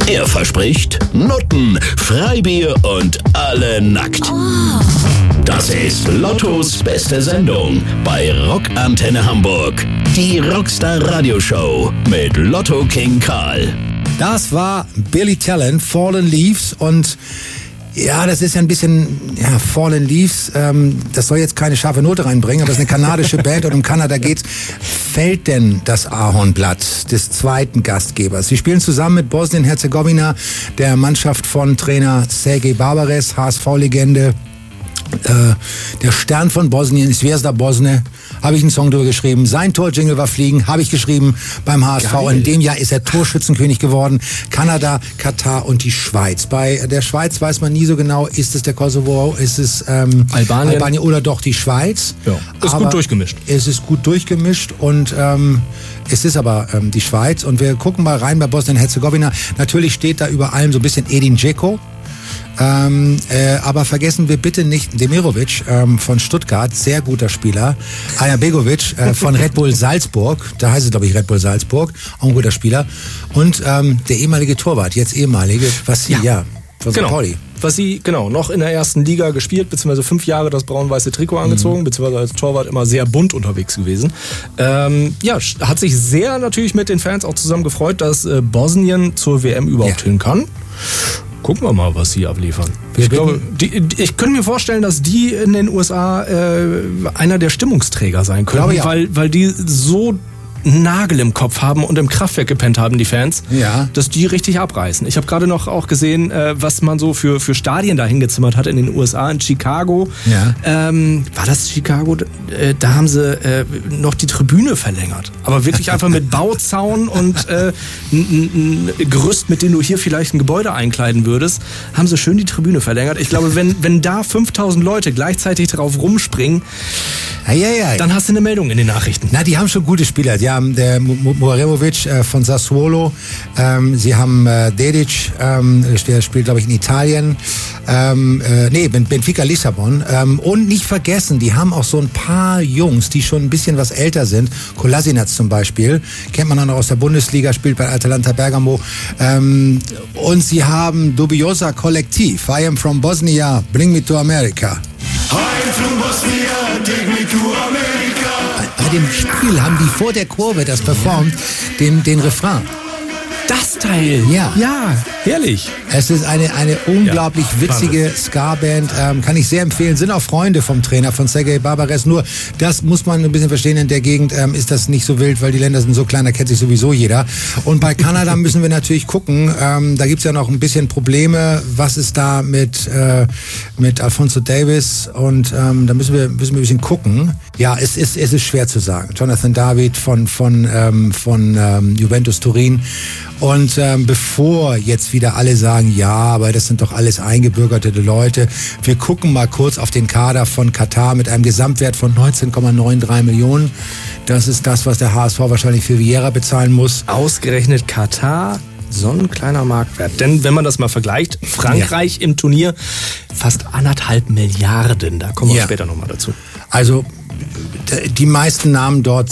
Er verspricht Nutten, Freibier und alle nackt. Das ist Lottos beste Sendung bei Rockantenne Hamburg. Die Rockstar Radioshow mit Lotto King Karl. Das war Billy Talent, Fallen Leaves, und ja, das ist ja ein bisschen, Fallen Leaves, das soll jetzt keine scharfe Note reinbringen, aber es ist eine kanadische Band und um Kanada geht's. Fällt denn das Ahornblatt des zweiten Gastgebers? Sie spielen zusammen mit Bosnien-Herzegowina, der Mannschaft von Trainer Sergej Barbares, HSV-Legende. Der Stern von Bosnien, Zvezda Bosne, habe ich einen Song drüber geschrieben. Sein Torjingle war Fliegen, habe ich geschrieben beim HSV. Geil. In dem Jahr ist er Torschützenkönig geworden. Kanada, Katar und die Schweiz. Bei der Schweiz weiß man nie so genau, ist es der Kosovo, ist es Albanien oder doch die Schweiz. Ja, ist gut durchgemischt. Es ist gut durchgemischt und es ist aber die Schweiz. Und wir gucken mal rein bei Bosnien-Herzegowina. Natürlich steht da über allem so ein bisschen Edin Dzeko. Aber vergessen wir bitte nicht Demirovic von Stuttgart, sehr guter Spieler. Aja Begovic von Red Bull Salzburg, da heißt es glaube ich Red Bull Salzburg, auch ein guter Spieler. Und der ehemalige Torwart, jetzt ehemalige, von St. Pauli. Was sie, noch in der ersten Liga gespielt, beziehungsweise 5 Jahre das braun-weiße Trikot angezogen, beziehungsweise als Torwart immer sehr bunt unterwegs gewesen. Hat sich sehr natürlich mit den Fans auch zusammen gefreut, dass Bosnien zur WM überhaupt hin kann. Gucken wir mal, was sie abliefern. Ich glaube, ich könnte mir vorstellen, dass die in den USA einer der Stimmungsträger sein können, weil die so Nagel im Kopf haben und im Kraftwerk gepennt haben, die Fans, dass die richtig abreißen. Ich habe gerade noch auch gesehen, was man so für Stadien da hingezimmert hat in den USA, in Chicago. Ja. War das Chicago? Da haben sie noch die Tribüne verlängert. Aber wirklich einfach mit Bauzaun und ein Gerüst, mit dem du hier vielleicht ein Gebäude einkleiden würdest, haben sie schön die Tribüne verlängert. Ich glaube, wenn da 5000 Leute gleichzeitig drauf rumspringen, dann hast du eine Meldung in den Nachrichten. Na, die haben schon gute Spieler. Die haben der Muremovic von Sassuolo. Sie haben Dedic, der spielt, glaube ich, in Italien. Benfica Lissabon. Und nicht vergessen, die haben auch so ein paar Jungs, die schon ein bisschen was älter sind. Kolasinac zum Beispiel. Kennt man auch noch aus der Bundesliga, spielt bei Atalanta Bergamo. Und sie haben Dubiosa Kollektiv. I am from Bosnia, bring me to America. I'm from Bosnia, take me to America. Bei dem Spiel haben die vor der Kurve das performt, den Refrain. Das Teil? Ja, herrlich. Es ist eine unglaublich witzige Ska-Band, kann ich sehr empfehlen. Sind auch Freunde vom Trainer, von Sergej Barbares. Nur, das muss man ein bisschen verstehen, in der Gegend ist das nicht so wild, weil die Länder sind so klein, da kennt sich sowieso jeder. Und bei Kanada müssen wir natürlich gucken, da gibt's ja noch ein bisschen Probleme. Was ist da mit Alphonso Davies? Und da müssen wir ein bisschen gucken. Ja, es ist schwer zu sagen. Jonathan David von Juventus Turin. Und bevor jetzt wieder alle sagen, ja, aber das sind doch alles eingebürgerte Leute, wir gucken mal kurz auf den Kader von Katar mit einem Gesamtwert von 19,93 Millionen. Das ist das, was der HSV wahrscheinlich für Vieira bezahlen muss. Ausgerechnet Katar, so ein kleiner Marktwert. Denn wenn man das mal vergleicht, Frankreich im Turnier fast 1,5 Milliarden. Da kommen wir später nochmal dazu. Also die meisten Namen dort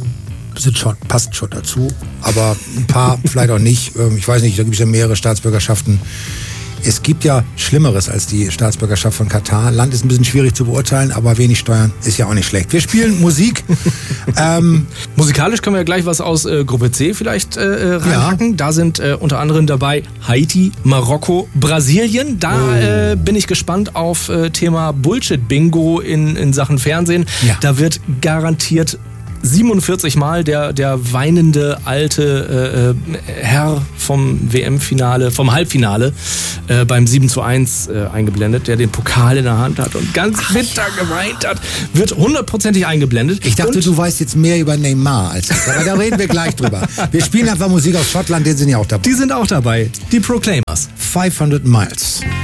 passen schon dazu, aber ein paar vielleicht auch nicht. Ich weiß nicht, da gibt es ja mehrere Staatsbürgerschaften. Es gibt ja Schlimmeres als die Staatsbürgerschaft von Katar. Land ist ein bisschen schwierig zu beurteilen, aber wenig Steuern ist ja auch nicht schlecht. Wir spielen Musik. Musikalisch können wir ja gleich was aus Gruppe C vielleicht reinhacken. Da sind unter anderem dabei Haiti, Marokko, Brasilien. Da bin ich gespannt auf Thema Bullshit-Bingo in Sachen Fernsehen. Ja. Da wird garantiert 47 Mal der weinende alte Herr vom WM-Finale, vom Halbfinale beim 7:1 eingeblendet, der den Pokal in der Hand hat und ganz bitter geweint hat, wird 100%ig eingeblendet. Ich dachte, du weißt jetzt mehr über Neymar als ich, aber da reden wir gleich drüber. Wir spielen einfach Musik aus Schottland, die sind ja auch dabei. Die sind auch dabei, die Proclaimers. 500 Miles.